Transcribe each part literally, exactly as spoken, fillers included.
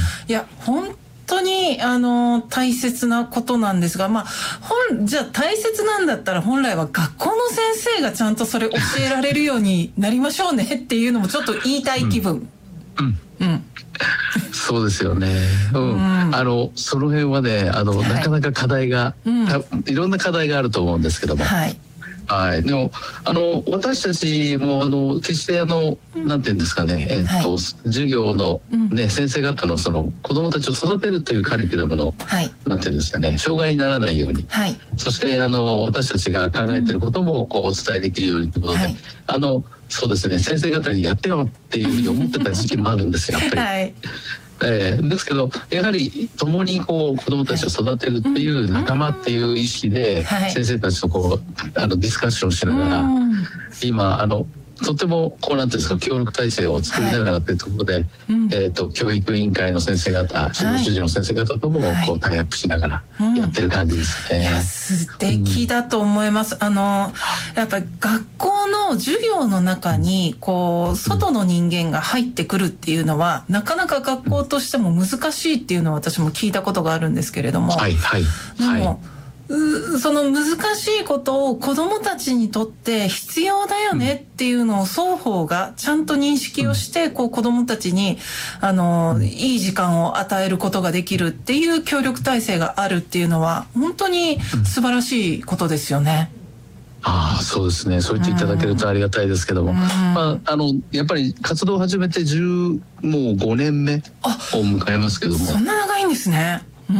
いや本当にあの大切なことなんですが、まあ本じゃあ大切なんだったら本来は学校の先生がちゃんとそれ教えられるようになりましょうねっていうのもちょっと言いたい気分。うん。うんうんそうですよね、うんうん、あのその辺はねあの、はい、なかなか課題が、うん、いろんな課題があると思うんですけども、はいはい、でもあの私たちもあの決してあの、うん、なんていうんですかね、えーっとはい、授業の、ね、うん、先生方のその子どもたちを育てるというカリキュラムの、はい、なんていうんですかね、障害にならないように、はい、そしてあの私たちが考えていることもこうお伝えできるようにということで、はい、あのそうですね、先生方にやってよっていうふうに思ってた時期もあるんですよやっぱり。はいえー、ですけどやはり共にこう子どもたちを育てるっていう仲間っていう意識で先生たちとこうあのディスカッションしながら今あのとてもこうなんていうんですか協力体制を作りながらっていうところで、はいえー、と教育委員会の先生方指導主事の先生方ともこうタイアップしながらやってる感じですね。 いや素敵だと思います、うん、あのやっぱり学校の授業の中にこう外の人間が入ってくるっていうのはなかなか学校としても難しいっていうのは私も聞いたことがあるんですけれども、はいはいでも、はいその難しいことを子どもたちにとって必要だよねっていうのを双方がちゃんと認識をしてこう子どもたちにあのいい時間を与えることができるっていう協力体制があるっていうのは本当に素晴らしいことですよね。 ああそうですね、そう言っていただけるとありがたいですけども、うんまあ、あのやっぱり活動を始めてじゅうもうごねんめを迎えますけども。 そんな長いんですね。うん、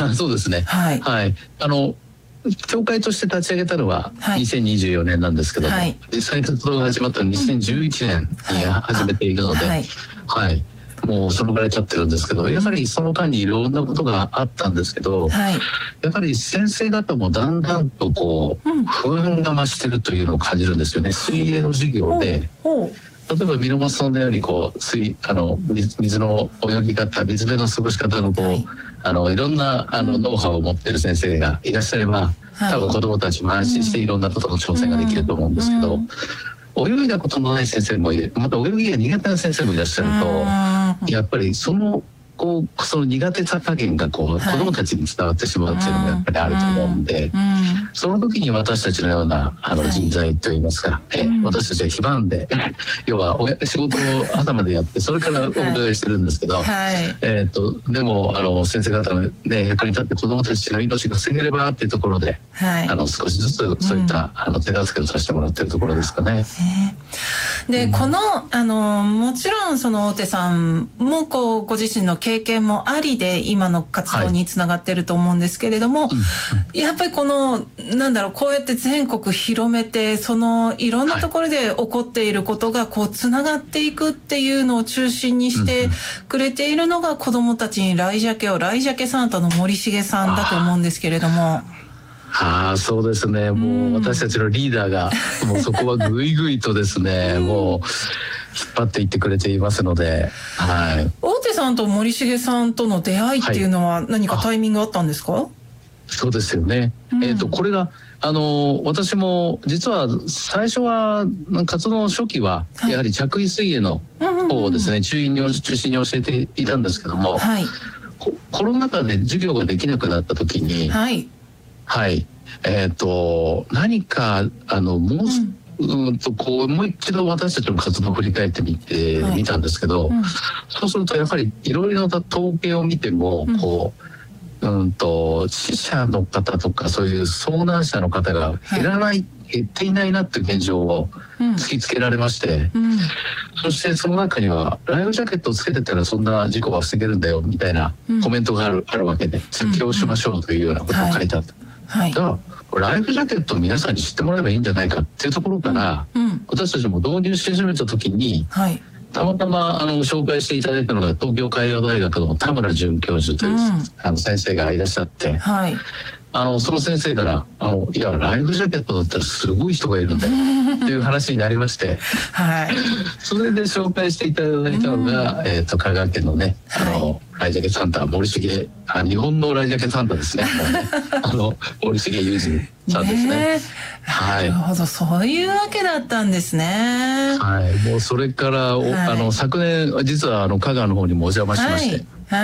そうですね、はい、はい、あの協会として立ち上げたのはにせんにじゅうよねんなんですけども、はい、実際活動が始まったのはにせんじゅういちねんに始めているので、はいはい、もうそのぐらい経ってるんですけど、やはりその間にいろんなことがあったんですけど、はい、やはり先生方もだんだんとこう、うん、不安が増してるというのを感じるんですよね。水泳の授業で例えばミノマスさんのようにこう水あの 水, 水の泳ぎ方水辺の過ごし方のこう、はい、あのいろんなあのノウハウを持っている先生がいらっしゃれば、はい、多分子どもたちも安心していろんなことの挑戦ができると思うんですけど、うんうん、泳いだことのない先生もいる、また泳ぎが苦手な先生もいらっしゃると、やっぱりそのこうその苦手さ加減がこう、はい、子どもたちに伝わってしまうっていうのがやっぱりあると思うんで、うんうん、その時に私たちのようなあの人材といいますか、はい、え私たちは非番で要は仕事を朝までやってそれからお伺いしてるんですけど、はいえー、とでもあの先生方の、ね、役に立って子どもたちの命が防げればっていうところで、はい、あの少しずつそういった、うん、あの手助けをさせてもらってるところですかね。 で、うん、このあのもちろんその大手さんもこうご自身の経験もありで今の活動につながってると思うんですけれども、はい、やっぱりこのなんだろうこうやって全国広めてそのいろんなところで起こっていることがこうつながっていくっていうのを中心にしてくれているのが子どもたちにライジャケをライジャケサンタの森重さんだと思うんですけれども。 ああそうですね、もう私たちのリーダーがもうそこはぐいぐいとですねもう引っ張っていってくれていますので、はい、 大手さんと森重さんとの出会いっていうのは何かタイミングあったんですか？はい、 そうですよね、うん、えーとこれがあの私も実は最初は活動の初期はやはり着衣水泳の方をですね、はい、中心に中心に教えていたんですけども、はい、コロナ禍で授業ができなくなった時に、はいはい、えっ、ー、と何かあのもう、うんうんとこうもう一度私たちの活動を振り返ってみて、はい、見たんですけど、うん、そうするとやはりいろいろな統計を見ても、うん、こう、うんと死者の方とかそういう遭難者の方が減らない、はい、減っていないなっていう現状を突きつけられまして、うん、そしてその中にはライフジャケットをつけてたらそんな事故は防げるんだよみたいなコメントがある、うん、あるわけで通知をしましょうというようなことを書いてあった。はい、だからライフジャケットを皆さんに知ってもらえばいいんじゃないかっていうところから、うんうん、私たちも導入し始めた時に、はい、たまたまあの紹介していただいたのが東京海洋大学の田村准教授という、うん、あの先生がいらっしゃって、はい、あのその先生からあのいやライフジャケットだったらすごい人がいるんだよっていう話になりまして、はい、それで紹介していただいたのが、うん、えー、と香川県のねあの、はい、ライジャケサンタ森重あ日本のライジャケサンタですねあの森重裕二さんですね。ねはい、なるほどそういうわけだったんですね。 はい、もうそれから、はい、あの昨年実はあの香川の方にもお邪魔しまして、はい